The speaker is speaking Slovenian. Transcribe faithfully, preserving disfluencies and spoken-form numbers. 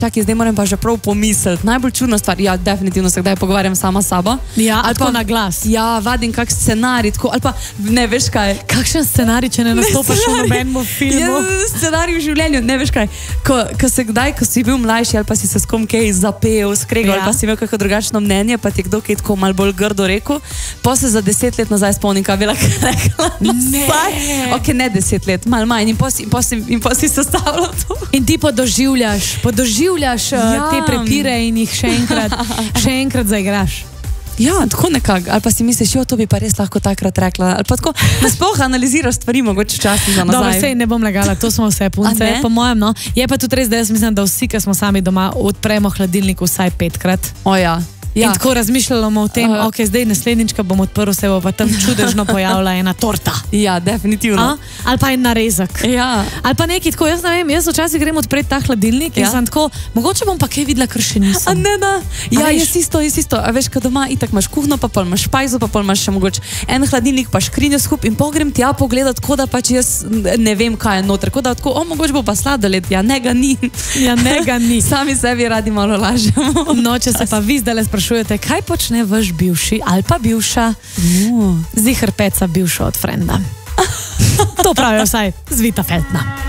Čakaj, zdaj moram pa že prav pomisliti. Najbolj čudna stvar, ja, definitivno se kdaj pogovarjam sama s sabo. Ja, ali tako na glas. Ja, vadim kak scenarij, tako, ali pa ne veš kaj. Kakšen scenarij, če ne nastopaš v nobenem filmu? Ja, scenarij v življenju, ne veš kaj. Ko, ko se kdaj, ko si bil mlajši ali pa si se s kom kaj zapel, skregal, ja. Ali pa si imel kakšno drugačno mnenje, pa ti je kdo kaj tako malo bolj grdo rekel, pa se za deset let nazaj spomnim, kaj bi lahko rekla. Ne. Ok, ne deset let, malo manj in pa si, in pa si sestavljal to. In ti podoživljaš, podoživljaš ja. Te prepire in jih še enkrat, še enkrat zaigraš. Ja, tako nekako. Ali pa si misliš, jo, to bi pa res lahko takrat rekla. Ali pa tako, nasploh analiziraš stvari, mogoče včasih za nazaj. Dobro, sej ne bom lagala, to smo vse punce, po mojem, no. Je pa tudi res, da jaz mislim, da vsi, ki smo sami doma, odpremo hladilnik vsaj petkrat. O ja. Ja. In tako razmišljamo o tem, uh, ok, zdaj naslednjič, ko bom odprl, se bo pa tam čudežno pojavila ena torta. Ja, definitivno. A? Ali pa en narezek. Ja. Ali pa nekaj tako, jaz ne vem, jaz včasih grem odpreti ta hladilnik ja. In sem tako, mogoče bom pa kaj videla, kar še nisem. A ne, da. Ja, jaz isto, jaz isto. A veš, kad doma itak imaš kuhno, pa pol imaš špajzo, pa pol imaš še mogoče en hladilnik, pa škrinjo skup in pogrem tja pogledat, tako da pač jaz ne vem, kaj je noter. Tako da tako, o, mogoče bo pa sladoled. Ja, ne ga ni. Ja, ne ga ni. Sami sebi radi malo lažemo. No, če se pa vi zdaj sprašujete, kaj počne vaš bivši ali pa bivša, uh. ziher peca bivšo od frenda. To pravijo vsaj Zvita Feltna.